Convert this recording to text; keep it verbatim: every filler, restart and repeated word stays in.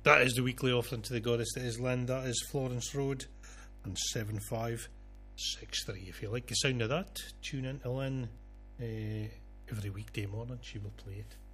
That is the weekly offering to the goddess that is land. That is Florence Road and seven five six three. If you like the sound of that, tune in to Lynn uh, every weekday morning. She will play it.